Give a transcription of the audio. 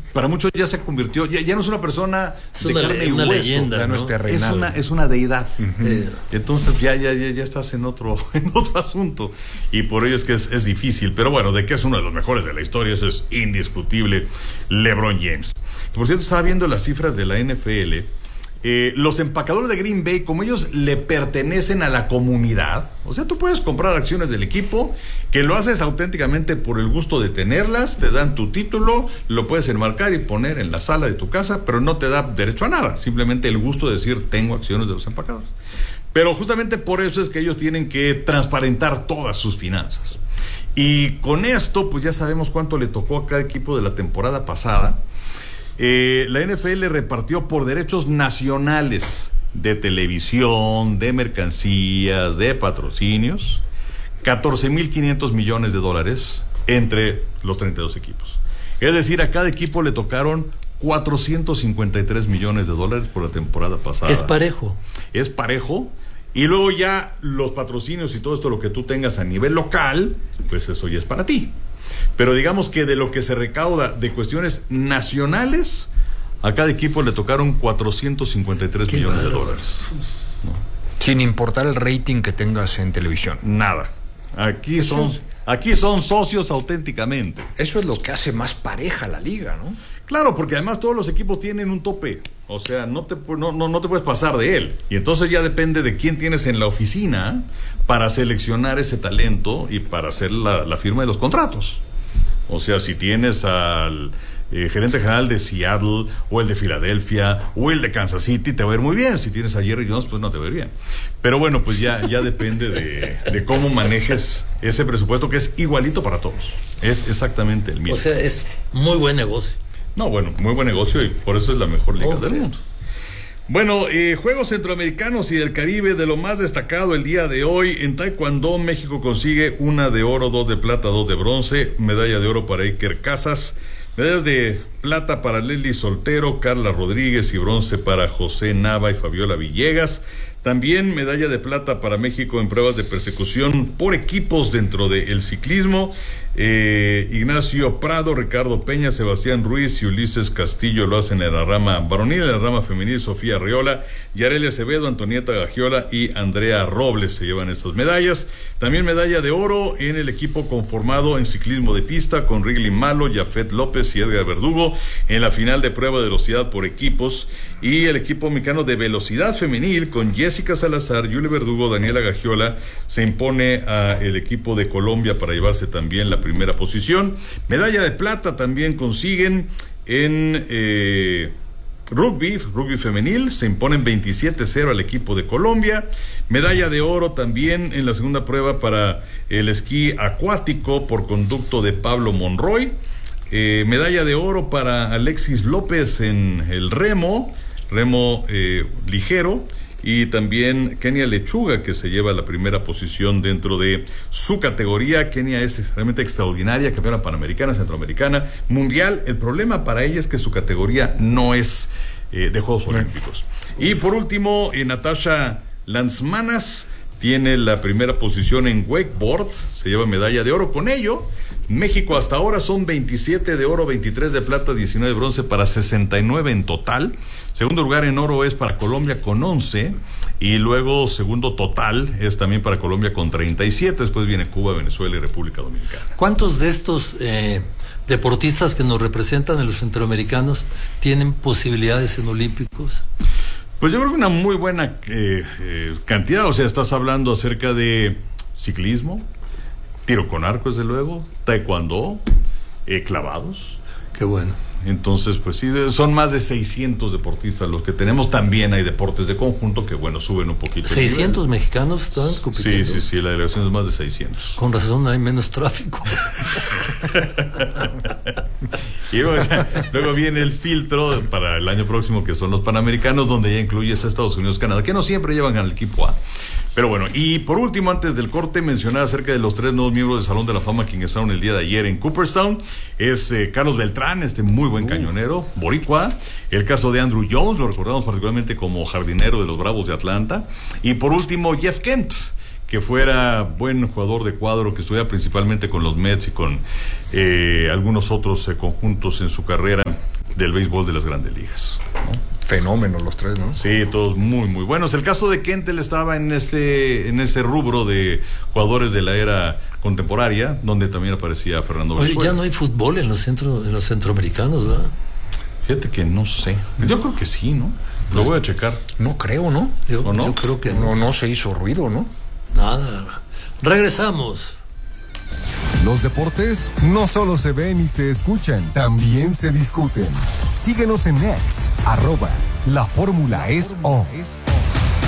para muchos ya se convirtió, ya no es una persona de carne y hueso, leyenda, ya no es terrenal. Es una deidad. Entonces ya estás en otro asunto, y por ello es que es difícil. Pero bueno, de que es uno de los mejores de la historia, eso es indiscutible. LeBron James. Por cierto, estaba viendo las cifras de la NFL. Los empacadores de Green Bay, como ellos le pertenecen a la comunidad, o sea, tú puedes comprar acciones del equipo, que lo haces auténticamente por el gusto de tenerlas, te dan tu título, lo puedes enmarcar y poner en la sala de tu casa, pero no te da derecho a nada, simplemente el gusto de decir, tengo acciones de los empacadores. Pero justamente por eso es que ellos tienen que transparentar todas sus finanzas. Y con esto, pues ya sabemos cuánto le tocó a cada equipo de la temporada pasada. La NFL repartió por derechos nacionales de televisión, de mercancías, de patrocinios, $14,500 millones entre los 32 equipos. Es decir, a cada equipo le tocaron $453 millones por la temporada pasada. Es parejo. Es parejo. Y luego ya los patrocinios y todo esto, lo que tú tengas a nivel local, pues eso ya es para ti. Pero digamos que de lo que se recauda de cuestiones nacionales, a cada equipo le tocaron $453 millones. ¿No? Sin importar el rating que tengas en televisión. Nada. Aquí son socios auténticamente. Eso es lo que hace más pareja la liga, ¿no? Claro, porque además todos los equipos tienen un tope. O sea, no te puedes pasar de él. Y entonces ya depende de quién tienes en la oficina para seleccionar ese talento y para hacer la firma de los contratos. O sea, si tienes al gerente general de Seattle, o el de Filadelfia, o el de Kansas City, te va a ir muy bien. Si tienes a Jerry Jones, pues no te va a ir bien. Pero bueno, pues ya depende de cómo manejes ese presupuesto, que es igualito para todos. Es exactamente el mismo. O sea, es muy buen negocio. No, bueno, muy buen negocio, y por eso es la mejor liga del mundo. Bueno, Juegos Centroamericanos y del Caribe, de lo más destacado el día de hoy. En taekwondo, México consigue 1 de oro, 2 de plata, 2 de bronce, medalla de oro para Iker Casas, medallas de plata para Leslie Soltero, Carla Rodríguez, y bronce para José Nava y Fabiola Villegas. También medalla de plata para México en pruebas de persecución por equipos dentro del ciclismo. Ignacio Prado, Ricardo Peña, Sebastián Ruiz y Ulises Castillo lo hacen en la rama varonil. En la rama femenil, Sofía Arriola, Yarelia Acevedo, Antonieta Gagiola y Andrea Robles se llevan estas medallas. También medalla de oro en el equipo conformado en ciclismo de pista con Wrigley Malo, Jafet López y Edgar Verdugo en la final de prueba de velocidad por equipos. Y el equipo mexicano de velocidad femenil con Jessica Salazar, Yuli Verdugo, Daniela Gagiola se impone a el equipo de Colombia para llevarse también la primera posición. Medalla de plata también consiguen en rugby femenil, se imponen 27-0 al equipo de Colombia. Medalla de oro también en la segunda prueba para el esquí acuático por conducto de Pablo Monroy. Medalla de oro para Alexis López en el remo ligero. Y también Kenia Lechuga, que se lleva la primera posición dentro de su categoría. Kenia es realmente extraordinaria, campeona panamericana, centroamericana, mundial. El problema para ella es que su categoría no es de Juegos Olímpicos. Y por último, Natasha Lanzmanas tiene la primera posición en wakeboard, se lleva medalla de oro. Con ello, México hasta ahora son 27 de oro, 23 de plata, 19 de bronce, para 69 en total. Segundo lugar en oro es para Colombia con 11, y luego segundo total es también para Colombia con 37. Después viene Cuba, Venezuela y República Dominicana. ¿Cuántos de estos deportistas que nos representan en los centroamericanos tienen posibilidades en olímpicos? Pues yo creo que una muy buena cantidad. O sea, estás hablando acerca de ciclismo, tiro con arco, desde luego, taekwondo, clavados. Qué bueno. Entonces, pues sí, son más de 600 deportistas los que tenemos. También hay deportes de conjunto que, bueno, suben un poquito. 600 mexicanos están compitiendo. Sí, la delegación es más de 600. Con razón hay menos tráfico. Y luego viene el filtro para el año próximo, que son los Panamericanos, donde ya incluyes a Estados Unidos, Canadá, que no siempre llevan al equipo A. Pero bueno, y por último, antes del corte, mencionar acerca de los 3 nuevos miembros del Salón de la Fama que ingresaron el día de ayer en Cooperstown. Es Carlos Beltrán, muy buen cañonero, boricua. El caso de Andrew Jones, lo recordamos particularmente como jardinero de los Bravos de Atlanta. Y por último, Jeff Kent, que fuera buen jugador de cuadro, que estuviera principalmente con los Mets y con algunos otros conjuntos en su carrera del béisbol de las Grandes Ligas, ¿no? Fenómenos los tres, ¿no? Sí, todos muy, muy buenos. El caso de Kentel estaba en ese rubro de jugadores de la era contemporánea, donde también aparecía Fernando Oye, Valenzuela. ya no hay fútbol en los centroamericanos, ¿verdad? Fíjate que no sé. Yo creo que sí, ¿no? Lo voy a checar. No creo, ¿no? Yo, ¿O no? yo creo que no. No se hizo ruido, ¿no? Nada. Regresamos. Los deportes no solo se ven y se escuchan, también se discuten. Síguenos en X, @LaFórmulaEsO.